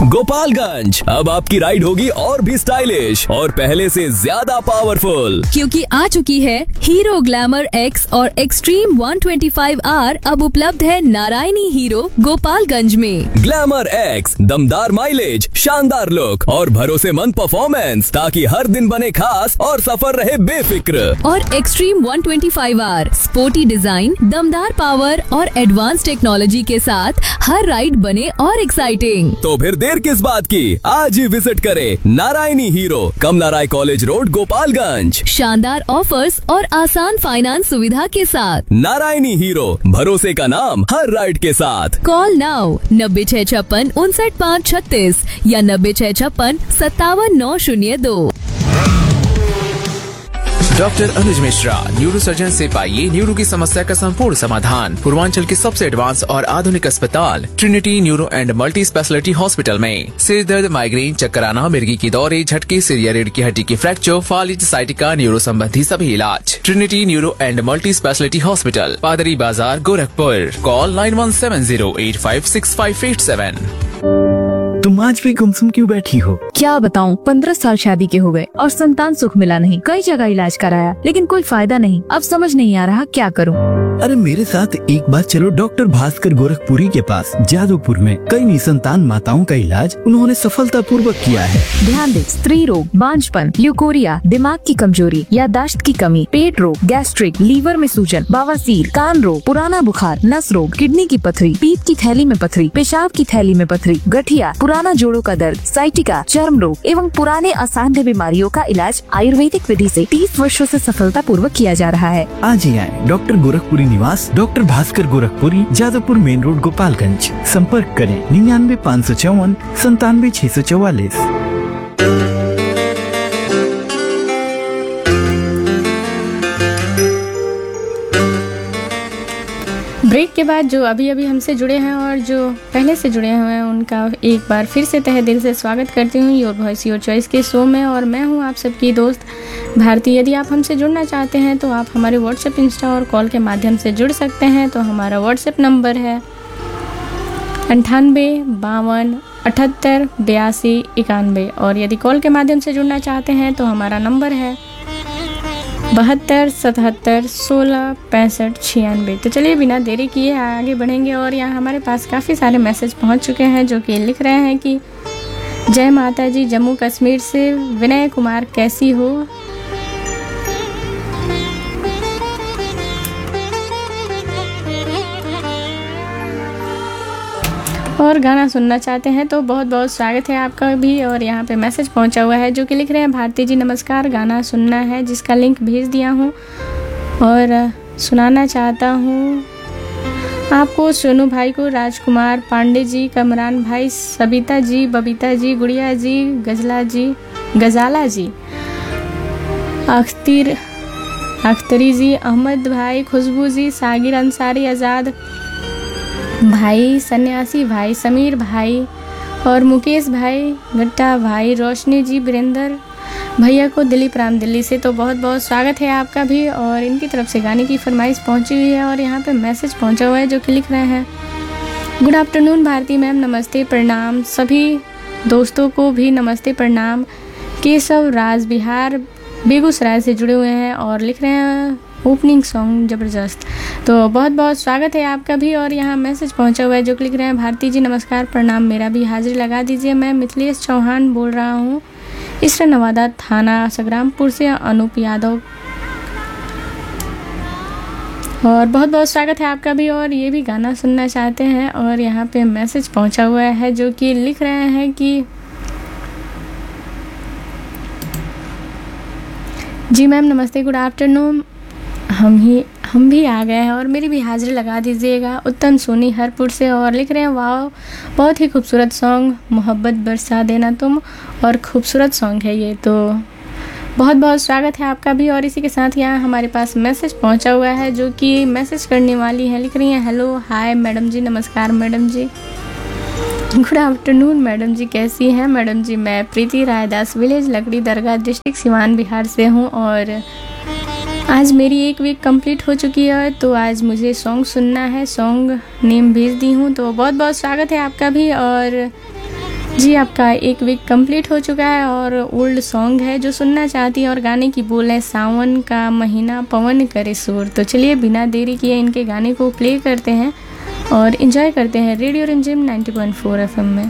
गोपालगंज, अब आपकी राइड होगी और भी स्टाइलिश और पहले से ज्यादा पावरफुल, क्योंकि आ चुकी है हीरो ग्लैमर एक्स और एक्सट्रीम 125R। अब उपलब्ध है नारायणी हीरो गोपालगंज में। ग्लैमर एक्स, दमदार माइलेज, शानदार लुक और भरोसेमंद परफॉर्मेंस, ताकि हर दिन बने खास और सफर रहे बेफिक्र। और एक्सट्रीम 125R, स्पोर्टी डिजाइन, दमदार पावर और एडवांस टेक्नोलॉजी के साथ हर राइड बने और एक्साइटिंग। तो फिर देर किस बात की, आज ही विजिट करें नारायणी हीरो, कमला राय कॉलेज रोड, गोपालगंज। शानदार ऑफर्स और आसान फाइनेंस सुविधा के साथ। नारायणी हीरो, भरोसे का नाम हर राइड के साथ। कॉल नाउ 9656 या 9656 डॉक्टर अनुज मिश्रा, न्यूरोसर्जन से पाइए न्यूरो की समस्या का संपूर्ण समाधान पूर्वांचल के सबसे एडवांस और आधुनिक अस्पताल Trinity neuro and multi speciality hospital में। सिर दर्द, माइग्रेन, चक्कर आना, मिर्गी की दौरे, झटके, सिर या रीढ़ की हड्डी की फ्रैक्चर, फालिज, साइटिका, न्यूरो संबंधी सभी इलाज। Trinity neuro and multi speciality hospital, पादरी बाजार, गोरखपुर। कॉल 9170856587। तुम आज भी गुमसुम क्यों बैठी हो? क्या बताऊं, 15 साल शादी के हो गए और संतान सुख मिला नहीं। कई जगह इलाज कराया लेकिन कोई फायदा नहीं। अब समझ नहीं आ रहा क्या करूं। अरे मेरे साथ एक बार चलो डॉक्टर भास्कर गोरखपुरी के पास। जादवपुर में कई निसंतान माताओं का इलाज उन्होंने सफलतापूर्वक किया है। ध्यान दे, स्त्री रोग, बांझपन, ल्यूकोरिया, दिमाग की कमजोरी, याददाश्त की कमी, पेट रोग, गैस्ट्रिक, लीवर में सूजन, बवासीर, कान रोग, पुराना बुखार, नस रोग, किडनी की पथरी, पीत की थैली में पथरी, पेशाब की थैली में पथरी, गठिया, पुराना जोड़ों का दर्द, साइटिका, चर्म रोग एवं पुराने असाध्य बीमारियों का इलाज आयुर्वेदिक विधि से 30 वर्षों से सफलतापूर्वक किया जा रहा है। आज ही आए डॉक्टर गोरखपुरी निवास, doctor Bhaskar Gorakhpuri, Jadavpur main road, Gopalganj. संपर्क करें 99 554 97 644। ब्रेक के बाद जो अभी हमसे जुड़े हैं और जो पहले से जुड़े हुए हैं उनका एक बार फिर से तहे दिल से स्वागत करती हूँ योर वॉइस योर चॉइस के शो में। और मैं हूँ आप सबकी दोस्त भारती। यदि आप हमसे जुड़ना चाहते हैं तो आप हमारे व्हाट्सएप, इंस्टा और कॉल के माध्यम से जुड़ सकते हैं। तो हमारा व्हाट्सएप नंबर है 98 52 78 82 91 और यदि कॉल के माध्यम से जुड़ना चाहते हैं तो हमारा नंबर है 72 77 16 65 96। तो चलिए बिना देरी किए आगे बढ़ेंगे। और यहाँ हमारे पास काफ़ी सारे मैसेज पहुँच चुके हैं जो कि लिख रहे हैं कि जय माता जी, जम्मू कश्मीर से विनय कुमार, कैसी हो? और गाना सुनना चाहते हैं तो बहुत बहुत स्वागत है आपका भी। और यहाँ पे मैसेज पहुँचा हुआ है जो कि लिख रहे हैं भारती जी नमस्कार, गाना सुनना है जिसका लिंक भेज दिया हूँ और सुनाना चाहता हूँ आपको, सोनू भाई को, राजकुमार पांडे जी, कमरान भाई, सबिता जी, बबीता जी, गुड़िया जी, गजाला जी, अख्तरी जी, अहमद भाई, खुशबू जी, सागिर अंसारी, आज़ाद भाई, सन्यासी भाई, समीर भाई और मुकेश भाई, गट्टा भाई, रोशनी जी, वीरेंद्र भैया को दिलीप राम दिल्ली से। तो बहुत बहुत स्वागत है आपका भी। और इनकी तरफ से गाने की फरमाइश पहुंची हुई है और यहाँ पे मैसेज पहुंचा हुआ है जो कि लिख रहे हैं गुड आफ्टरनून भारती मैम, नमस्ते प्रणाम, सभी दोस्तों को भी नमस्ते प्रणाम। केशव राज बिहार बेगूसराय से जुड़े हुए हैं और लिख रहे हैं ओपनिंग सॉन्ग ज़बरदस्त। तो बहुत बहुत स्वागत है आपका भी। और यहाँ मैसेज पहुंचा हुआ है जो कि लिख रहे हैं भारती जी नमस्कार प्रणाम, मेरा भी हाजिरी लगा दीजिए। मैं मिथिलेश चौहान बोल रहा हूँ, इसरा नवादा थाना संग्रामपुर से, अनूप यादव। और बहुत बहुत स्वागत है आपका भी। और ये भी गाना सुनना चाहते हैं और यहाँ पे मैसेज पहुंचा हुआ है जो कि लिख रहे हैं कि जी मैम नमस्ते, गुड आफ्टरनून, हम भी आ गए हैं और मेरी भी हाजिरी लगा दीजिएगा। उत्तम सोनी हरपुर से और लिख रहे हैं वाह बहुत ही खूबसूरत सॉन्ग, मोहब्बत बरसा देना तुम, और खूबसूरत सॉन्ग है ये। तो बहुत बहुत स्वागत है आपका भी। और इसी के साथ यहाँ हमारे पास मैसेज पहुँचा हुआ है जो कि मैसेज करने वाली है, लिख रही हैं हेलो हाय मैडम जी, नमस्कार मैडम जी, गुड आफ्टरनून मैडम जी, कैसी हैं मैडम जी? मैं प्रीति रायदास, विलेज लकड़ी दरगाह, डिस्ट्रिक्ट सिवान, बिहार से हूँ और आज मेरी एक वीक कंप्लीट हो चुकी है। तो आज मुझे सॉन्ग सुनना है, सॉन्ग नेम भेज दी हूँ। तो बहुत बहुत स्वागत है आपका भी। और जी, आपका एक वीक कंप्लीट हो चुका है और ओल्ड सॉन्ग है जो सुनना चाहती है और गाने की बोल है सावन का महीना पवन करे शोर। तो चलिए बिना देरी किए इनके गाने को प्ले करते हैं और एंजॉय करते हैं रेडियो रिमझिम 90.4 FM में।